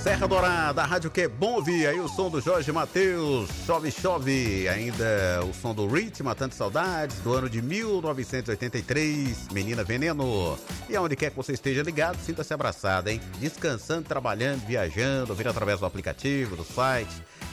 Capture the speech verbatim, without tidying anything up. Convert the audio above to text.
Serra Dourada, a rádio que é bom ouvir. Aí o som do Jorge Mateus, Chove Chove. Ainda o som do Rich, Matando Saudades, do ano de mil novecentos e oitenta e três, Menina Veneno. E aonde quer que você esteja ligado, sinta-se abraçado, hein? Descansando, trabalhando, viajando, ouvindo através do aplicativo, do site.